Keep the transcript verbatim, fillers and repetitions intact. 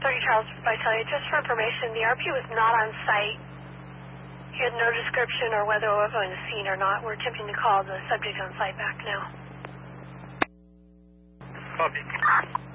thirty Charles Vitalia, just for information, the R P was not on site. He had no description or whether it was on the scene or not. We're attempting to call the subject on site back now. Copy.